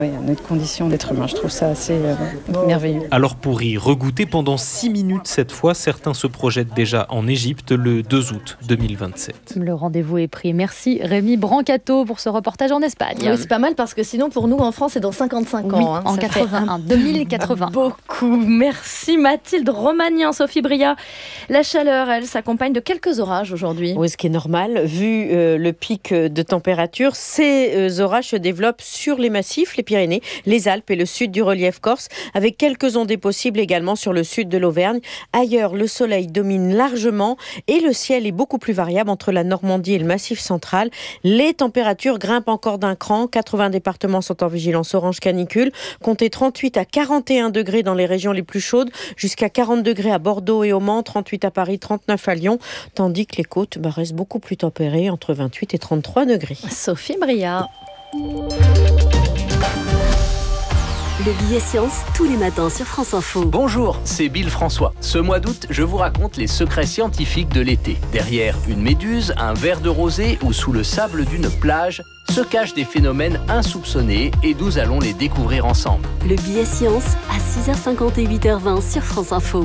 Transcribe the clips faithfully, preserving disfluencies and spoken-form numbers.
Oui, notre condition d'être humain, je trouve ça assez euh, merveilleux. Alors pour y regoûter pendant six minutes cette fois, certains se projettent déjà en Égypte le deux août deux mille vingt-sept. Le rendez-vous est pris. Merci Rémi Brancato pour ce reportage en Espagne. Oui, c'est pas mal parce que sinon pour nous en France c'est dans cinquante-cinq Oui, ans. Hein. en Ça quatre-vingt-un, fait deux mille quatre-vingts. Beaucoup. Merci Mathilde Romagnan, Sophie Bria. La chaleur, elle, s'accompagne de quelques orages aujourd'hui. Oui, ce qui est normal. Vu euh, le pic de température, ces euh, orages se développent sur les massifs, les Pyrénées, les Alpes et le sud du relief corse, avec quelques ondées possibles également sur le sud de l'Auvergne. Ailleurs, le soleil domine largement et le ciel est beaucoup plus variable entre la Normandie et le Massif central. Les températures grimpent encore d'un cran. quatre-vingts départements sont en vigilance orange canicule. Comptez trente-huit à quarante et un degrés dans les régions les plus chaudes, jusqu'à quarante degrés à Bordeaux et au Mans, trente-huit à Paris, trente-neuf à Lyon, tandis que les côtes bah, restent beaucoup plus tempérées, entre vingt-huit et trente-trois degrés. Sophie Bria. Le billet science, tous les matins sur France Info. Bonjour, c'est Bill François. Ce mois d'août, je vous raconte les secrets scientifiques de l'été. Derrière une méduse, un verre de rosée ou sous le sable d'une plage, se cachent des phénomènes insoupçonnés et nous allons les découvrir ensemble. Le billet science à six heures cinquante et huit heures vingt sur France Info.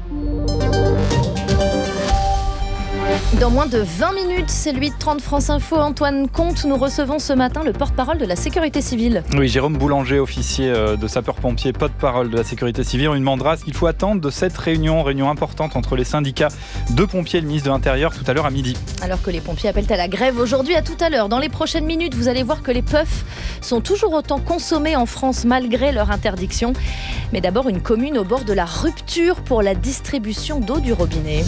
Dans moins de vingt minutes, c'est le huit trente France Info. Antoine Comte, nous recevons ce matin le porte-parole de la sécurité civile. Oui, Jérôme Boulanger, officier de sapeurs-pompiers, porte-parole de la sécurité civile. On lui demandera ce qu'il faut attendre de cette réunion, réunion importante entre les syndicats de pompiers et le ministre de l'Intérieur tout à l'heure à midi. Alors que les pompiers appellent à la grève aujourd'hui, à tout à l'heure. Dans les prochaines minutes, vous allez voir que les puffs sont toujours autant consommés en France malgré leur interdiction. Mais d'abord, une commune au bord de la rupture pour la distribution d'eau du robinet.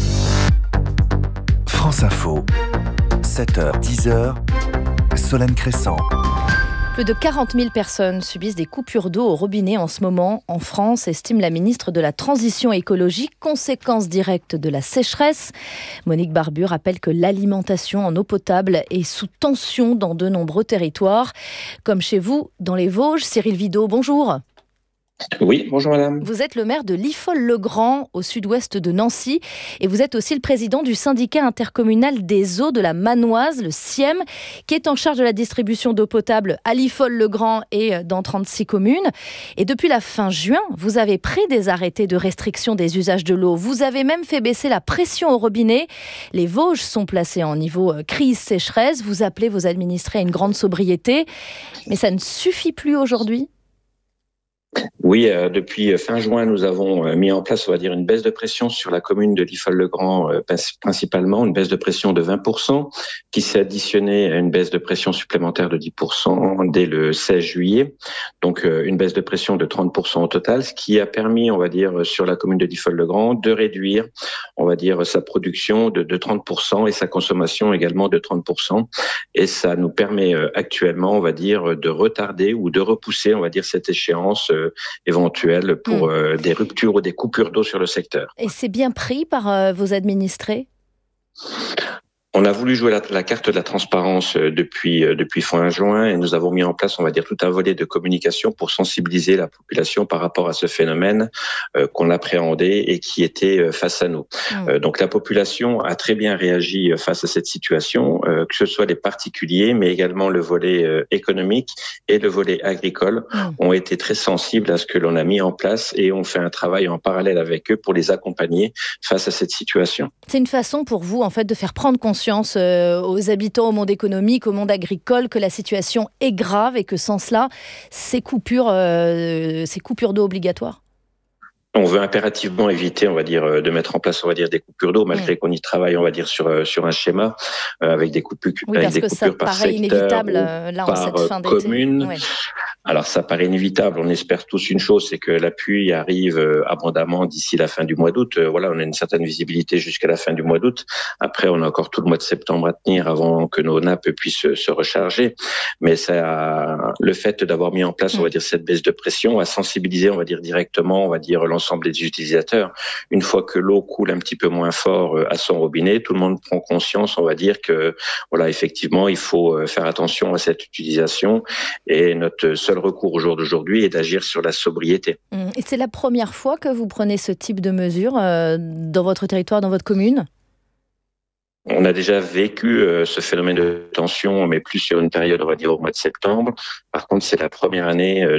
France Info, sept heures dix heures, Solène Crescent. Plus de quarante mille personnes subissent des coupures d'eau au robinet en ce moment en France, estime la ministre de la Transition écologique, conséquence directe de la sécheresse. Monique Barbu rappelle que l'alimentation en eau potable est sous tension dans de nombreux territoires, comme chez vous, dans les Vosges. Cyril Vido, bonjour. Oui, bonjour madame. Vous êtes le maire de Liffol-le-Grand, au sud-ouest de Nancy, et vous êtes aussi le président du syndicat intercommunal des eaux de la Manoise, le S I E M, qui est en charge de la distribution d'eau potable à Liffol-le-Grand et dans trente-six communes. Et depuis la fin juin, vous avez pris des arrêtés de restriction des usages de l'eau. Vous avez même fait baisser la pression au robinet. Les Vosges sont placés en niveau crise sécheresse. Vous appelez vos administrés à une grande sobriété. Mais ça ne suffit plus aujourd'hui ? Oui, euh, depuis fin juin, nous avons euh, mis en place, on va dire, une baisse de pression sur la commune de Liffol-le-Grand, euh, principalement une baisse de pression de vingt pour cent, qui s'est additionnée à une baisse de pression supplémentaire de dix pour cent dès le seize juillet. Donc, euh, une baisse de pression de trente pour cent au total, ce qui a permis, on va dire, sur la commune de Liffol-le-Grand, de réduire, on va dire, sa production de, de trente pour cent et sa consommation également de trente pour cent. Et ça nous permet euh, actuellement, on va dire, de retarder ou de repousser, on va dire, cette échéance euh, éventuelle pour mmh. euh, des ruptures ou des coupures d'eau sur le secteur. Et c'est bien pris par euh, vos administrés ? On a voulu jouer la, la carte de la transparence depuis depuis fin juin et nous avons mis en place, on va dire, tout un volet de communication pour sensibiliser la population par rapport à ce phénomène euh, qu'on appréhendait et qui était face à nous. Mmh. Euh, donc la population a très bien réagi face à cette situation, euh, que ce soit les particuliers, mais également le volet euh, économique et le volet agricole mmh. ont été très sensibles à ce que l'on a mis en place et on fait un travail en parallèle avec eux pour les accompagner face à cette situation. C'est une façon pour vous, en fait, de faire prendre conscience aux habitants, au monde économique, au monde agricole, que la situation est grave et que sans cela, ces coupures, euh, ces coupures d'eau obligatoires ? On veut impérativement éviter, on va dire, de mettre en place, on va dire, des coupures d'eau, malgré mmh. qu'on y travaille, on va dire, sur sur un schéma euh, avec des coupures, oui, avec des coupures ça par secteur, inévitable là en cette fin d'été. Commune. Ouais. Alors ça paraît inévitable. On espère tous une chose, c'est que la pluie arrive abondamment d'ici la fin du mois d'août. Voilà, on a une certaine visibilité jusqu'à la fin du mois d'août. Après, on a encore tout le mois de septembre à tenir avant que nos nappes puissent se recharger. Mais ça, le fait d'avoir mis en place, on va dire, cette baisse de pression a sensibilisé, on va dire, directement, on va dire, l'ensemble des utilisateurs. Une fois que l'eau coule un petit peu moins fort à son robinet, tout le monde prend conscience, on va dire, que voilà, effectivement, il faut faire attention à cette utilisation. Et notre seul recours au jour d'aujourd'hui est d'agir sur la sobriété. Et c'est la première fois que vous prenez ce type de mesures euh, dans votre territoire, dans votre commune ? On a déjà vécu euh, ce phénomène de tension, mais plus sur une période, on va dire, au mois de septembre. Par contre, c'est la première année euh,